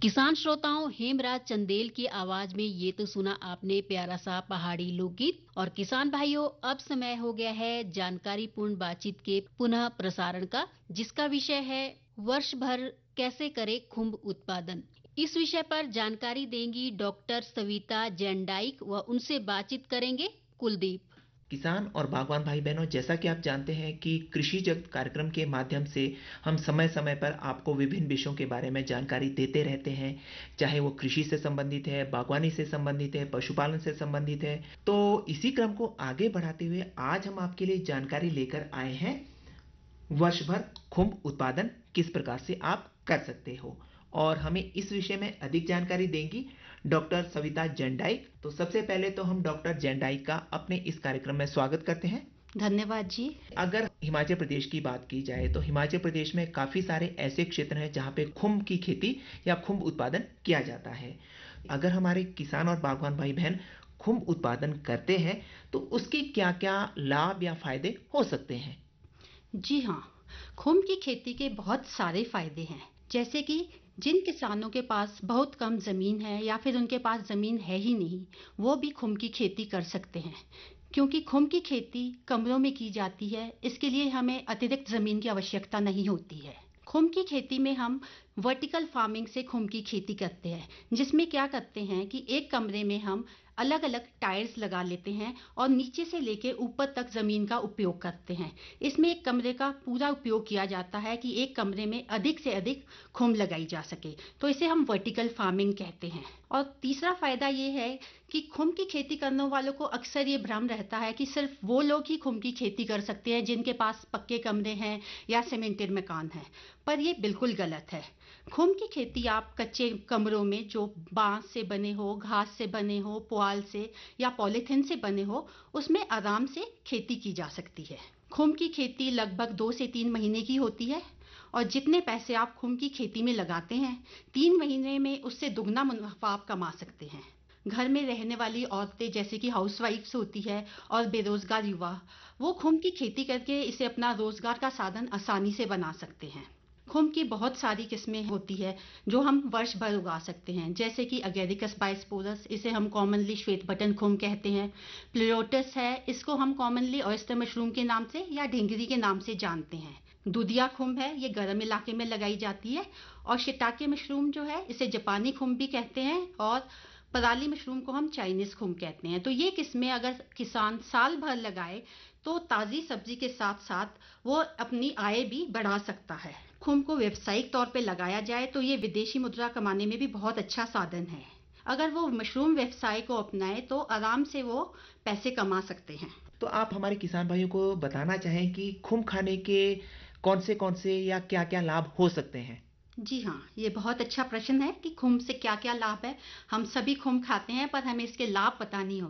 किसान श्रोताओं, हेमराज चंदेल की आवाज में ये तो सुना आपने प्यारा सा पहाड़ी लोकगीत। और किसान भाइयों, अब समय हो गया है जानकारी पूर्ण बातचीत के पुनः प्रसारण का, जिसका विषय है वर्ष भर कैसे करे खुम्ब उत्पादन। इस विषय पर जानकारी देंगी डॉक्टर सविता जैंडाइक व उनसे बातचीत करेंगे कुलदीप। किसान और बागवान भाई बहनों, जैसा कि आप जानते हैं कि कृषि जगत कार्यक्रम के माध्यम से हम समय समय पर आपको विभिन्न विषयों के बारे में जानकारी देते रहते हैं। चाहे वो कृषि से संबंधित है, बागवानी से संबंधित है, पशुपालन से संबंधित है। तो इसी क्रम को आगे बढ़ाते हुए आज हम आपके लिए जानकारी लेकर आए हैं वर्ष भर खुम्ब उत्पादन किस प्रकार से आप कर सकते हो। और हमें इस विषय में अधिक जानकारी देंगी डॉक्टर सविता जैंडाइक। तो सबसे पहले तो हम डॉक्टर जैंडाइक का अपने इस कार्यक्रम में स्वागत करते हैं। धन्यवाद जी। अगर हिमाचल प्रदेश की बात की जाए तो हिमाचल प्रदेश में काफी सारे ऐसे क्षेत्र हैं जहां पे खुम्ब की खेती या खुम्ब उत्पादन किया जाता है। अगर हमारे किसान और बागवान भाई बहन खुम्ब उत्पादन करते हैं तो उसके क्या क्या लाभ या फायदे हो सकते हैं? जी हाँ, खुम्ब की खेती के बहुत सारे फायदे हैं। जैसे कि जिन किसानों के पास बहुत कम ज़मीन है या फिर उनके पास ज़मीन है ही नहीं, वो भी खुम्ब की खेती कर सकते हैं। क्योंकि खुम्ब की खेती कमरों में की जाती है, इसके लिए हमें अतिरिक्त ज़मीन की आवश्यकता नहीं होती है। खुम्ब की खेती में हम वर्टिकल फार्मिंग से खुम्ब की खेती करते हैं, जिसमें क्या करते हैं कि एक कमरे में हम अलग अलग टायर्स लगा लेते हैं और नीचे से लेके ऊपर तक ज़मीन का उपयोग करते हैं। इसमें एक कमरे का पूरा उपयोग किया जाता है कि एक कमरे में अधिक से अधिक खुम्ब लगाई जा सके, तो इसे हम वर्टिकल फार्मिंग कहते हैं। और तीसरा फायदा ये है कि खुम्ब की खेती करने वालों को अक्सर ये भ्रम रहता है कि सिर्फ वो लोग ही खुम्ब की खेती कर सकते हैं जिनके पास पक्के कमरे हैं या सीमेंटेड मकान है, पर ये बिल्कुल गलत है। खुम्ब की खेती आप कच्चे कमरों में जो बांस से बने हो, घास से बने हो, पुआल से या पॉलीथिन से बने हो, उसमें आराम से खेती की जा सकती है। खुम्ब की खेती लगभग 2 से 3 महीने की होती है और जितने पैसे आप खुम्ब की खेती में लगाते हैं, 3 महीने में उससे दुगना मुनाफा आप कमा सकते हैं। घर में रहने वाली औरतें जैसे कि हाउसवाइफ्स होती है और बेरोजगार युवा, वो खुम्ब की खेती करके इसे अपना रोजगार का साधन आसानी से बना सकते हैं। खुम्ब की बहुत सारी किस्में होती है जो हम वर्ष भर उगा सकते हैं, जैसे कि अगेरिकस बाइस्पोरस, इसे हम कॉमनली श्वेत बटन खुम्ब कहते हैं। प्लेरोटस है, इसको हम कॉमनली ऑयस्टर मशरूम के नाम से या ढींगरी के नाम से जानते हैं। दुधिया खुम्ब है, ये गर्म इलाके में लगाई जाती है। और शिटाके मशरूम जो है, इसे जापानी खुम्ब भी कहते हैं। और पराली मशरूम को हम चाइनीज खुम्ब कहते हैं। तो ये किस्में अगर किसान साल भर लगाए तो ताज़ी सब्जी के साथ साथ वो अपनी आय भी बढ़ा सकता है। खुम्ब को व्यावसायिक तौर पे लगाया जाए तो ये विदेशी मुद्रा कमाने में भी बहुत अच्छा साधन है। अगर वो मशरूम व्यवसाय को अपनाए तो आराम से वो पैसे कमा सकते हैं। तो आप हमारे किसान भाइयों को बताना चाहें कि खुम्ब खाने के कौन से या क्या क्या लाभ हो सकते हैं? जी हाँ, ये बहुत अच्छा प्रश्न है कि खुम्ब से क्या क्या लाभ है। हम सभी खुम्ब खाते हैं पर हमें इसके लाभ पता नहीं होते।